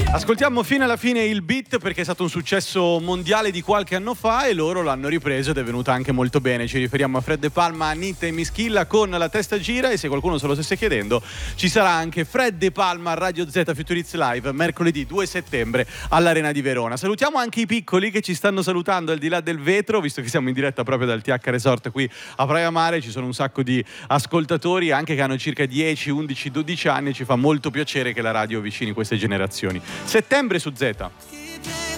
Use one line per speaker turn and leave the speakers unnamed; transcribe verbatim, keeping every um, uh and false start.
Ascoltiamo fino alla fine il beat perché è stato un successo mondiale di qualche anno fa e loro l'hanno ripreso ed è venuta anche molto bene. Ci riferiamo a Fred De Palma, Anita e Mischilla con La Testa Gira, e se qualcuno se lo stesse chiedendo ci sarà anche Fred De Palma a Radio Z Futuriz Live mercoledì due settembre all'Arena di Verona. Salutiamo anche i piccoli che ci stanno salutando al di là del vetro, visto che siamo in diretta proprio dal T H Resort qui a Praia Mare. Ci sono un sacco di ascoltatori anche che hanno circa dieci, undici, dodici anni e ci fa molto piacere che la radio vicini queste generazioni. Settembre su Z.